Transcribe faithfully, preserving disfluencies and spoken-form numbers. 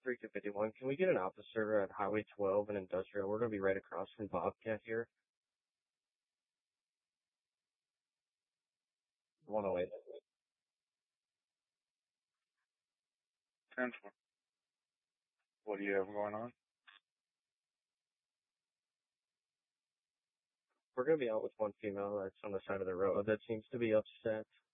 three two five one. Can we get an officer at Highway twelve and Industrial? We're going to be right across from Bobcat here. one oh eight. ten four. What do you have going on? We're going to be out with one female that's on the side of the road that seems to be upset.